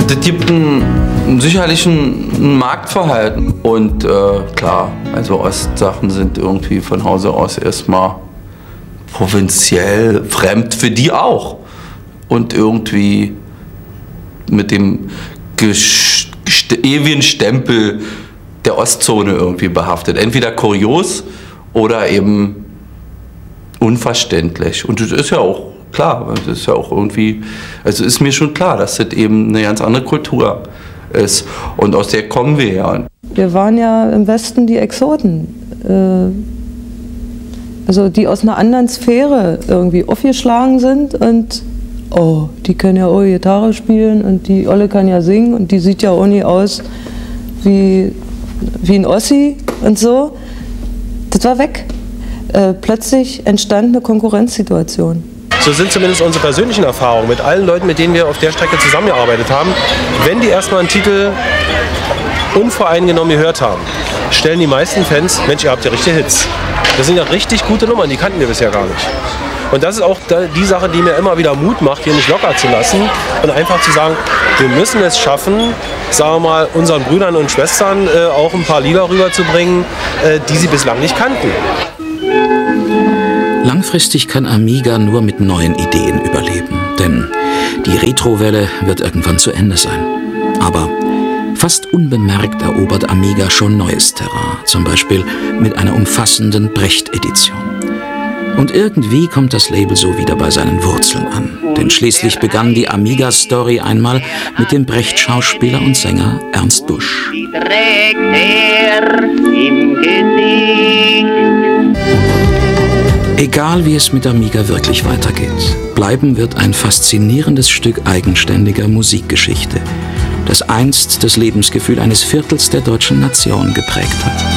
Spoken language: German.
das gibt sicherlich ein Marktverhalten. Und klar, also Ostsachen sind irgendwie von Hause aus erstmal provinziell, fremd für die auch. Und irgendwie mit dem ewigen Stempel der Ostzone irgendwie behaftet. Entweder kurios oder eben unverständlich. Und das ist ja auch klar, das ist ja auch irgendwie, also ist mir schon klar, dass das eben eine ganz andere Kultur ist. Und aus der kommen wir ja. Wir waren ja im Westen die Exoten. Also die aus einer anderen Sphäre irgendwie aufgeschlagen sind und oh, die können ja auch Gitarre spielen und die Olle kann ja singen und die sieht ja auch nie aus wie ein Ossi und so. Das war weg. Plötzlich entstand eine Konkurrenzsituation. So sind zumindest unsere persönlichen Erfahrungen mit allen Leuten, mit denen wir auf der Strecke zusammengearbeitet haben. Wenn die erstmal einen Titel unvoreingenommen gehört haben, stellen die meisten Fans, Mensch, ihr habt ja richtige Hits. Das sind ja richtig gute Nummern, die kannten wir bisher gar nicht. Und das ist auch die Sache, die mir immer wieder Mut macht, hier nicht locker zu lassen und einfach zu sagen, wir müssen es schaffen, sagen wir mal, unseren Brüdern und Schwestern auch ein paar Lieder rüberzubringen, die sie bislang nicht kannten. Langfristig kann Amiga nur mit neuen Ideen überleben, denn die Retrowelle wird irgendwann zu Ende sein. Aber fast unbemerkt erobert Amiga schon neues Terrain, zum Beispiel mit einer umfassenden Brecht-Edition. Und irgendwie kommt das Label so wieder bei seinen Wurzeln an. Denn schließlich begann die Amiga-Story einmal mit dem Brecht-Schauspieler und Sänger Ernst Busch. Die trägt er im Gesicht. Egal wie es mit Amiga wirklich weitergeht, bleiben wird ein faszinierendes Stück eigenständiger Musikgeschichte, das einst das Lebensgefühl eines Viertels der deutschen Nation geprägt hat.